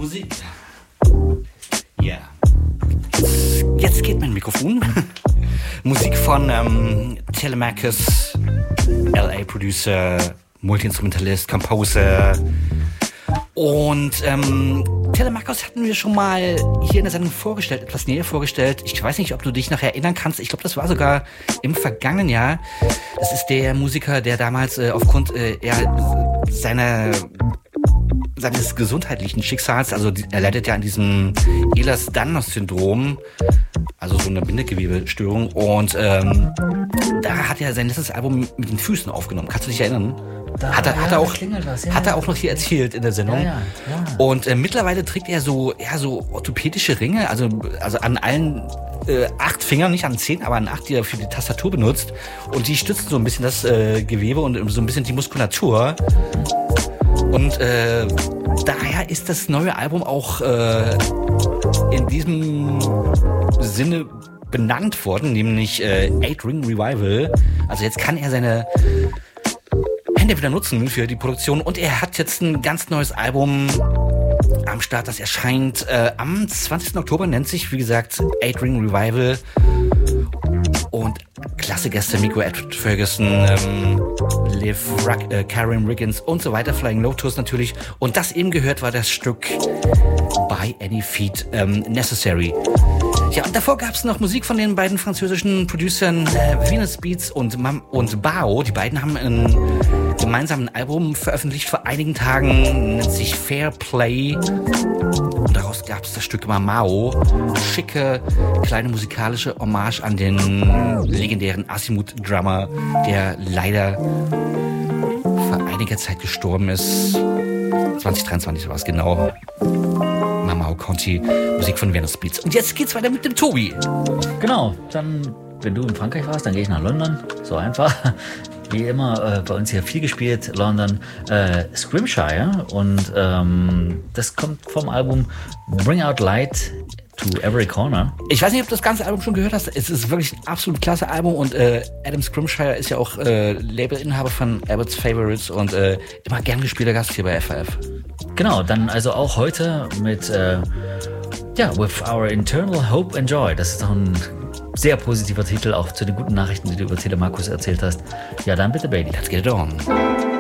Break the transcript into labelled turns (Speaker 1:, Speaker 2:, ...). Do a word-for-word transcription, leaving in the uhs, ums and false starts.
Speaker 1: Musik. Ja. Jetzt, jetzt geht mein Mikrofon. Musik von ähm, Telemachus, L A-Producer, Multi-Instrumentalist, Composer. Und ähm, Telemachus hatten wir schon mal hier in der Sendung vorgestellt, etwas näher vorgestellt. Ich weiß nicht, ob du dich noch erinnern kannst. Ich glaube, das war sogar im vergangenen Jahr. Das ist der Musiker, der damals äh, aufgrund äh, ja, seiner seines gesundheitlichen Schicksals, also die, er leidet ja an diesem Ehlers-Danlos-Syndrom, also so eine Bindegewebestörung. Und ähm, da hat er sein letztes Album mit den Füßen aufgenommen. Kannst du dich erinnern?
Speaker 2: Da,
Speaker 1: hat er,
Speaker 2: ja,
Speaker 1: hat er, auch,
Speaker 2: was, ja,
Speaker 1: hat er
Speaker 2: ja.
Speaker 1: auch noch hier erzählt in der Sendung.
Speaker 2: Ja, ja, ja.
Speaker 1: Und äh, mittlerweile trägt er so, ja, so orthopädische Ringe, also, also an allen äh, acht Fingern, nicht an zehn, aber an acht, die er für die Tastatur benutzt. Und die stützen so ein bisschen das äh, Gewebe und so ein bisschen die Muskulatur. Und äh, daher ist das neue Album auch äh, in diesem Sinne benannt worden, nämlich äh, Eight Ring Revival. Also jetzt kann er seine Hände wieder nutzen für die Produktion und er hat jetzt ein ganz neues Album am Start, das erscheint äh, am zwanzigsten Oktober, nennt sich, wie gesagt, Eight Ring Revival. Und klasse Gäste, Miko Edward Ferguson, ähm, Liv, Ruck, äh, Karen Riggins und so weiter, Flying Lotus natürlich. Und das eben gehört war das Stück By Any Feet ähm, Necessary. Ja, und davor gab es noch Musik von den beiden französischen Producern äh, Venus Beats und, Mam und Bao. Die beiden haben ein gemeinsamen Album veröffentlicht vor einigen Tagen, nennt sich Fair Play. Und daraus gab es das Stück Mamao. Schicke, kleine musikalische Hommage an den legendären Azimuth-Drummer, der leider vor einiger Zeit gestorben ist. zwanzig dreiundzwanzig war es genau. Mamao Conti, Musik von Venus Beats. Und jetzt geht's weiter mit dem Tobi.
Speaker 2: Genau, dann, wenn du in Frankreich warst, dann gehe ich nach London. So einfach. Wie immer, äh, bei uns hier viel gespielt, London, äh, Scrimshire. Und ähm, das kommt vom Album Bring Out Light to Every Corner.
Speaker 1: Ich weiß nicht, ob du das ganze Album schon gehört hast. Es ist wirklich ein absolut klasse Album und äh, Adam Scrimshire ist ja auch äh, Labelinhaber von Abbott's Favorites und äh, immer gern gespielter Gast hier bei F A F.
Speaker 2: Genau, dann also auch heute mit äh, ja, With Our Internal Hope and Joy. Das ist doch ein sehr positiver Titel, auch zu den guten Nachrichten, die du über Telemachus erzählt hast. Ja, dann bitte, Baby.
Speaker 1: Let's get it on.